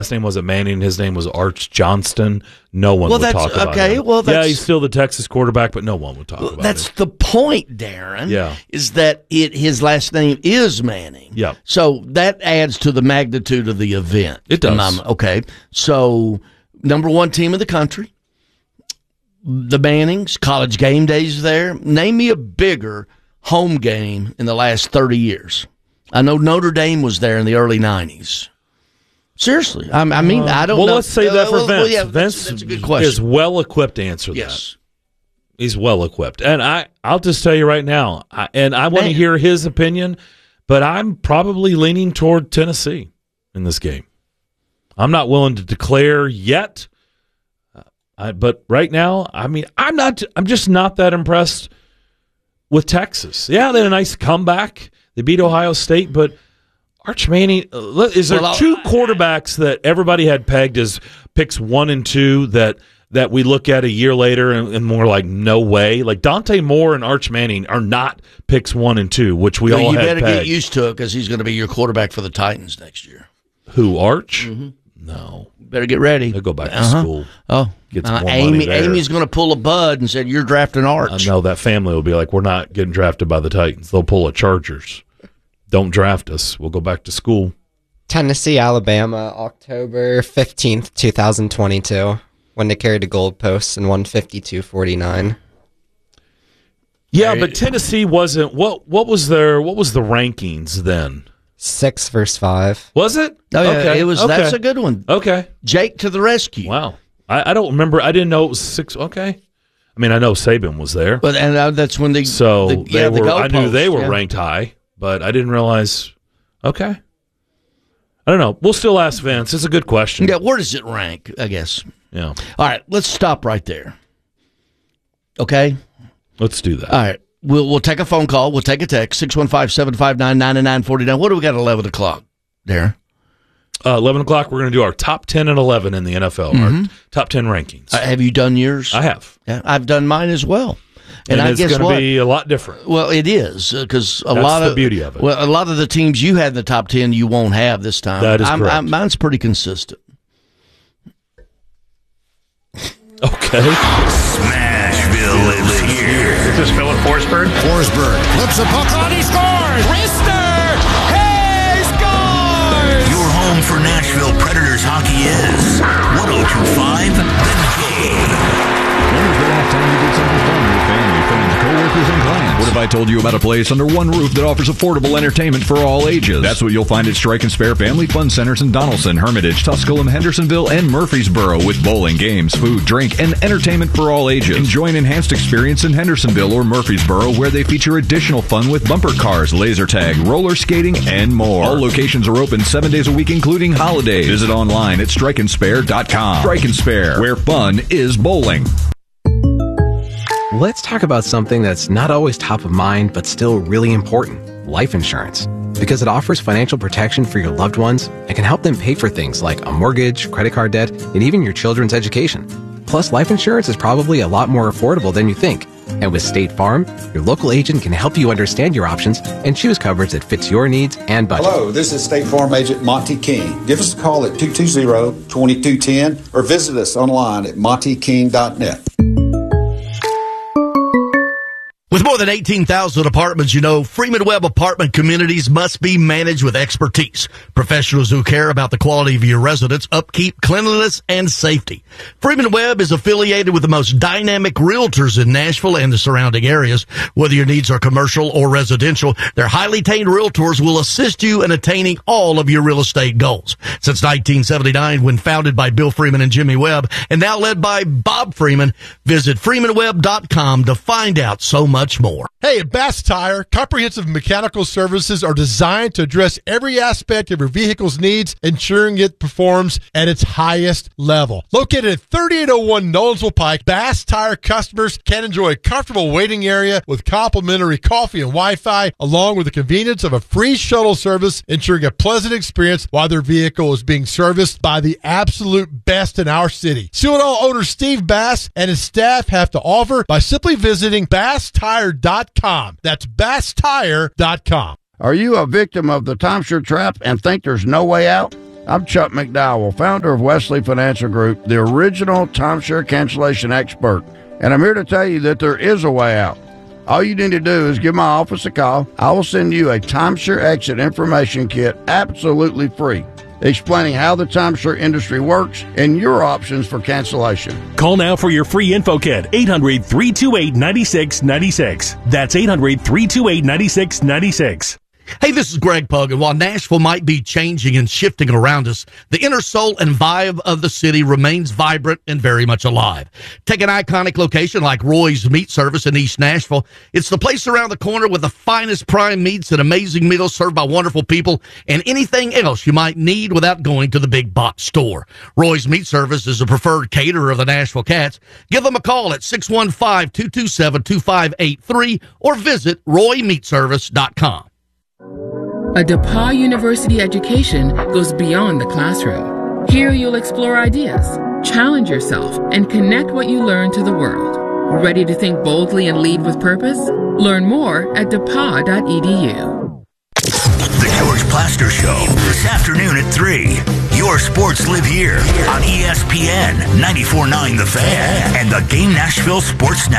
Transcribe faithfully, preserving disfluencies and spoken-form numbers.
His name wasn't Manning. His name was Arch Johnston. No one well, would that's, talk about okay, him. Well, that's, yeah, he's still the Texas quarterback, but no one would talk well, about that's him. That's the point, Darren. Yeah. Is that it? His last name is Manning. Yeah. So that adds to the magnitude of the event. It does. Um, okay. So number one team in the country, the Mannings, college game days there. Name me a bigger home game in the last thirty years. I know Notre Dame was there in the early nineties. Seriously, I, I mean, I don't well, know. Well, let's say that for well, Vince. Well, yeah, Vince that's, that's a good question. is well equipped to answer yes. that. He's well equipped, and I, I'll just tell you right now, I, and I want to hear his opinion, but I'm probably leaning toward Tennessee in this game. I'm not willing to declare yet, uh, I, but right now, I mean, I'm not. I'm just not that impressed with Texas. Yeah, they had a nice comeback. They beat Ohio State, but Arch Manning, is there well, two quarterbacks that everybody had pegged as picks one and two that that we look at a year later and, and more like no way? Like Dante Moore and Arch Manning are not picks one and two, which we well, all you had better pegged. get used to it because he's going to be your quarterback for the Titans next year. Who, Arch? Mm-hmm. No. Better get ready. He'll go back to uh-huh. school. Oh, Get uh, some more Amy. money there. Amy's going to pull a bud and said, "You're drafting Arch." I know that family will be like, "We're not getting drafted by the Titans. They'll pull a Chargers. Don't draft us. We'll go back to school." Tennessee, Alabama, October fifteenth, twenty twenty-two, when they carried the goalposts and won fifty-two forty-nine. Yeah, but Tennessee wasn't. What What was their? What was the rankings then? Six versus five. Was it? Oh, yeah, okay. it was. Okay. That's a good one. Okay. Jake to the rescue. Wow. I, I don't remember. I didn't know it was six. Okay. I mean, I know Saban was there. But and uh, that's when they. So the, they yeah, were. the I knew they were yeah. ranked high, but I didn't realize. Okay. I don't know. We'll still ask Vince. It's a good question. Yeah, where does it rank, I guess? Yeah. All right, let's stop right there. Okay? Let's do that. All right. We'll we'll take a phone call. We'll take a text, six one five, seven five nine, nine nine four nine. What do we got at eleven o'clock, Darren? Uh, eleven o'clock, we're going to do our top ten and eleven in the N F L, Mm-hmm. our top ten rankings. Uh, have you done yours? I have. Yeah, I've done mine as well. And, And, I it's guess going what? to be a lot different. Well, it is because a That's lot the of beauty of it. Well, a lot of the teams you had in the top ten, you won't have this time. That is I'm, correct. I'm, mine's pretty consistent. Okay. Smashville is here. This is Philip Forsberg. Forsberg flips a puck on, he scores! Rister! He scores! Your home for Nashville Predators hockey is one oh two point five The Game. When was the last time you did something fun with family, friends, co-workers, and clients? What if I told you about a place under one roof that offers affordable entertainment for all ages? That's what you'll find at Strike and Spare Family Fun Centers in Donaldson, Hermitage, Tusculum, Hendersonville, and Murfreesboro with bowling, games, food, drink, and entertainment for all ages. Enjoy an enhanced experience in Hendersonville or Murfreesboro where they feature additional fun with bumper cars, laser tag, roller skating, and more. All locations are open seven days a week, including holidays. Visit online at strike and spare dot com. Strike and Spare, where fun is bowling. Let's talk about something that's not always top of mind, but still really important: life insurance. Because it offers financial protection for your loved ones and can help them pay for things like a mortgage, credit card debt, and even your children's education. Plus, life insurance is probably a lot more affordable than you think. And with State Farm, your local agent can help you understand your options and choose coverage that fits your needs and budget. Hello, this is State Farm Agent Monty King. Give us a call at two two zero, two two one zero or visit us online at monty king dot net. With more than eighteen thousand apartments, you know, Freeman Webb apartment communities must be managed with expertise. Professionals who care about the quality of your residence, upkeep, cleanliness, and safety. Freeman Webb is affiliated with the most dynamic realtors in Nashville and the surrounding areas. Whether your needs are commercial or residential, their highly trained realtors will assist you in attaining all of your real estate goals. Since nineteen seventy-nine, when founded by Bill Freeman and Jimmy Webb, and now led by Bob Freeman, visit freeman webb dot com to find out so much much more. Hey, at Bass Tire, comprehensive mechanical services are designed to address every aspect of your vehicle's needs, ensuring it performs at its highest level. Located at thirty-eight oh one Nolensville Pike, Bass Tire customers can enjoy a comfortable waiting area with complimentary coffee and Wi-Fi, along with the convenience of a free shuttle service, ensuring a pleasant experience while their vehicle is being serviced by the absolute best in our city. See what all owner Steve Bass and his staff have to offer by simply visiting bass tire dot com. That's bass tire dot com. Are you a victim of the timeshare trap and think there's no way out? I'm Chuck McDowell, founder of Wesley Financial Group, the original timeshare cancellation expert. And I'm here to tell you that there is a way out. All you need to do is give my office a call. I will send you a timeshare exit information kit absolutely free, explaining how the timeshare industry works and your options for cancellation. Call now for your free info kit, eight hundred, three two eight, nine six nine six. That's eight hundred, three two eight, nine six nine six. Hey, this is Greg Pug, and while Nashville might be changing and shifting around us, the inner soul and vibe of the city remains vibrant and very much alive. Take an iconic location like Roy's Meat Service in East Nashville. It's the place around the corner with the finest prime meats and amazing meals served by wonderful people and anything else you might need without going to the big box store. Roy's Meat Service is a preferred caterer of the Nashville Cats. Give them a call at six one five, two two seven, two five eight three or visit roy meat service dot com. A DePauw University education goes beyond the classroom. Here you'll explore ideas, challenge yourself, and connect what you learn to the world. Ready to think boldly and lead with purpose? Learn more at depaw dot e d u. The George Plaster Show, this afternoon at three. Your sports live here on E S P N ninety-four point nine The Fan and the Game Nashville Sports Network.